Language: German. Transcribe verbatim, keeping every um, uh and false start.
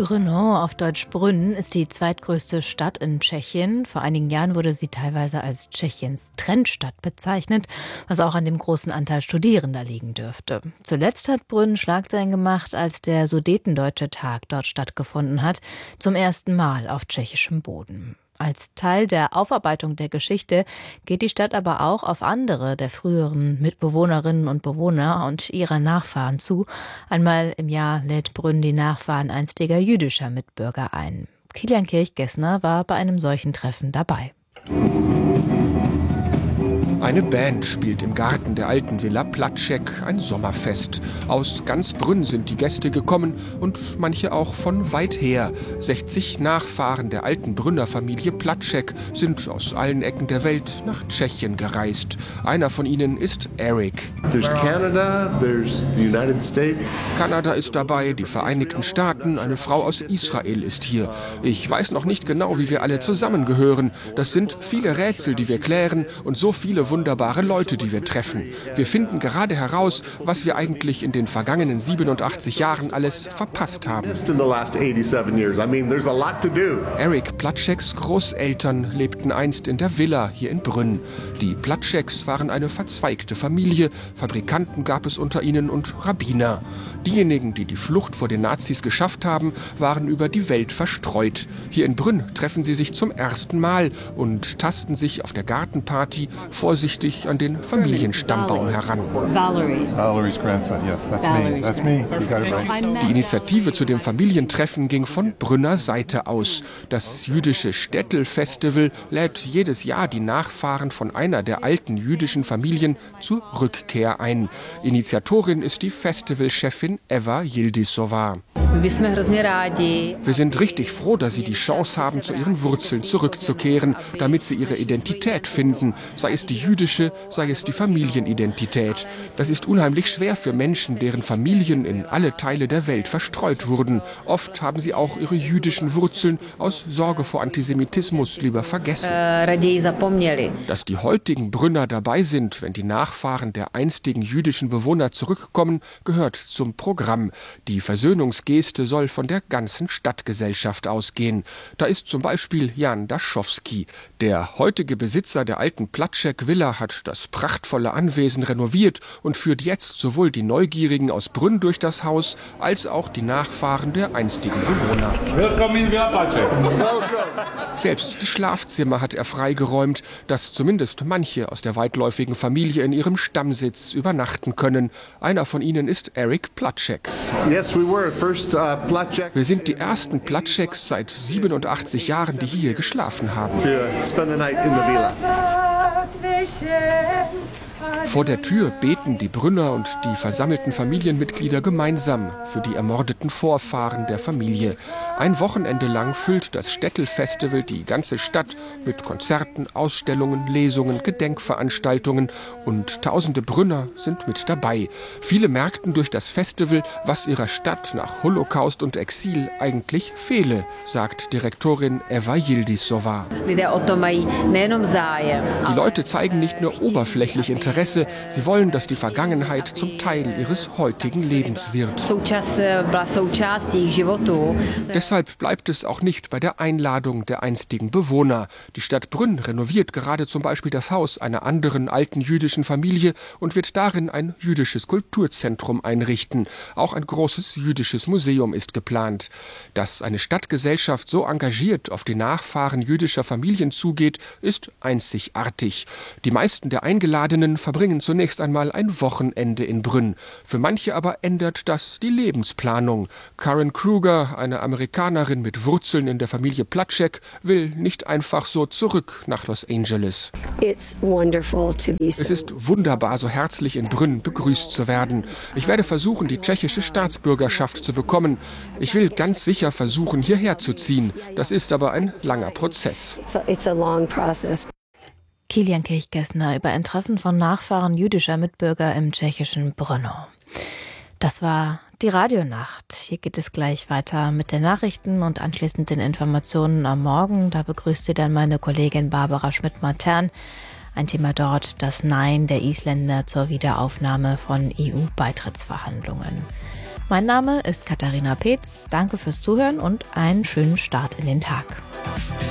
Brno, auf Deutsch Brünn, ist die zweitgrößte Stadt in Tschechien. Vor einigen Jahren wurde sie teilweise als Tschechiens Trendstadt bezeichnet, was auch an dem großen Anteil Studierender liegen dürfte. Zuletzt hat Brünn Schlagzeilen gemacht, als der Sudetendeutsche Tag dort stattgefunden hat, zum ersten Mal auf tschechischem Boden. Als Teil der Aufarbeitung der Geschichte geht die Stadt aber auch auf andere der früheren Mitbewohnerinnen und Bewohner und ihrer Nachfahren zu. Einmal im Jahr lädt Brünn die Nachfahren einstiger jüdischer Mitbürger ein. Kilian Kirchgessner war bei einem solchen Treffen dabei. Eine Band spielt im Garten der alten Villa Platschek ein Sommerfest. Aus ganz Brünn sind die Gäste gekommen und manche auch von weit her. sechzig Nachfahren der alten Brünner Familie Platschek sind aus allen Ecken der Welt nach Tschechien gereist. Einer von ihnen ist Eric. There's Canada, there's the United States. Kanada ist dabei, die Vereinigten Staaten, eine Frau aus Israel ist hier. Ich weiß noch nicht genau, wie wir alle zusammengehören. Das sind viele Rätsel, die wir klären und so viele wunderbare Leute, die wir treffen. Wir finden gerade heraus, was wir eigentlich in den vergangenen siebenundachtzig Jahren alles verpasst haben. Eric Platscheks Großeltern lebten einst in der Villa hier in Brünn. Die Platscheks waren eine verzweigte Familie. Fabrikanten gab es unter ihnen und Rabbiner. Diejenigen, die die Flucht vor den Nazis geschafft haben, waren über die Welt verstreut. Hier in Brünn treffen sie sich zum ersten Mal und tasten sich auf der Gartenparty vorsichtig an den Familienstammbaum heran. Valerie's grandson, yes, that's me. That's me. You got it right. Die Initiative zu dem Familientreffen ging von Brünner Seite aus. Das jüdische Städtel-Festival lädt jedes Jahr die Nachfahren von einer der alten jüdischen Familien zur Rückkehr ein. Initiatorin ist die Festivalchefin Eva Yildizowa. Wir sind richtig froh, dass Sie die Chance haben, zu Ihren Wurzeln zurückzukehren, damit Sie Ihre Identität finden, sei es die jüdische, sei es die Familienidentität. Das ist unheimlich schwer für Menschen, deren Familien in alle Teile der Welt verstreut wurden. Oft haben sie auch ihre jüdischen Wurzeln aus Sorge vor Antisemitismus lieber vergessen. Dass die heutigen Brünner dabei sind, wenn die Nachfahren der einstigen jüdischen Bewohner zurückkommen, gehört zum Programm. Die Versöhnungsgeste soll von der ganzen Stadtgesellschaft ausgehen. Da ist zum Beispiel Jan Daschowski. Der heutige Besitzer der alten Platschek Villa hat das prachtvolle Anwesen renoviert und führt jetzt sowohl die Neugierigen aus Brünn durch das Haus, als auch die Nachfahren der einstigen Bewohner. Willkommen in Villa Platschek. Selbst die Schlafzimmer hat er freigeräumt, dass zumindest manche aus der weitläufigen Familie in ihrem Stammsitz übernachten können. Einer von ihnen ist Eric Platschek. Yes, we were first uh, Platschek. Wir sind die ersten Platscheks seit siebenundachtzig Jahren, die hier geschlafen haben. To spend the night in the villa. Vor der Tür beten die Brünner und die versammelten Familienmitglieder gemeinsam für die ermordeten Vorfahren der Familie. Ein Wochenende lang füllt das Städtel-Festival die ganze Stadt mit Konzerten, Ausstellungen, Lesungen, Gedenkveranstaltungen und tausende Brünner sind mit dabei. Viele merkten durch das Festival, was ihrer Stadt nach Holocaust und Exil eigentlich fehle, sagt Direktorin Eva Yildizowa. Die Leute zeigen nicht nur oberflächlich Interesse, sie wollen, dass die Vergangenheit zum Teil ihres heutigen Lebens wird. Deshalb bleibt es auch nicht bei der Einladung der einstigen Bewohner. Die Stadt Brünn renoviert gerade zum Beispiel das Haus einer anderen alten jüdischen Familie und wird darin ein jüdisches Kulturzentrum einrichten. Auch ein großes jüdisches Museum ist geplant. Dass eine Stadtgesellschaft so engagiert auf die Nachfahren jüdischer Familien zugeht, ist einzigartig. Die meisten der Eingeladenen verbringen zunächst einmal ein Wochenende in Brünn. Für manche aber ändert das die Lebensplanung. Karen Kruger, eine Amerikanerin mit Wurzeln in der Familie Platschek, will nicht einfach so zurück nach Los Angeles. It's wonderful to be so. Es ist wunderbar, so herzlich in Brünn begrüßt zu werden. Ich werde versuchen, die tschechische Staatsbürgerschaft zu bekommen. Ich will ganz sicher versuchen, hierher zu ziehen. Das ist aber ein langer Prozess. It's a, it's a long process. Kilian Kirchgessner über ein Treffen von Nachfahren jüdischer Mitbürger im tschechischen Brno. Das war die Radionacht. Hier geht es gleich weiter mit den Nachrichten und anschließend den Informationen am Morgen. Da begrüßt Sie dann meine Kollegin Barbara Schmidt-Matern. Ein Thema dort, das Nein der Isländer zur Wiederaufnahme von E U-Beitrittsverhandlungen. Mein Name ist Katharina Peetz. Danke fürs Zuhören und einen schönen Start in den Tag.